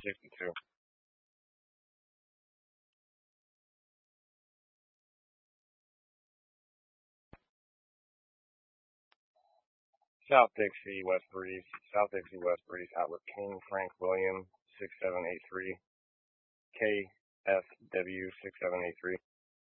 62. South Dixie, West Breeze. South Dixie, West Breeze, outlet King Frank William, 6783. KFW, 6783.